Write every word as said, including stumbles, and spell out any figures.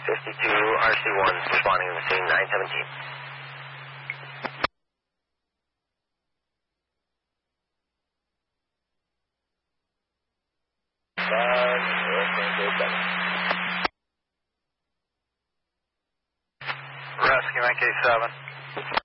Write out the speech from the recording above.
fifty-two R C one responding to the scene, nine seventeen. Rescue N K seven.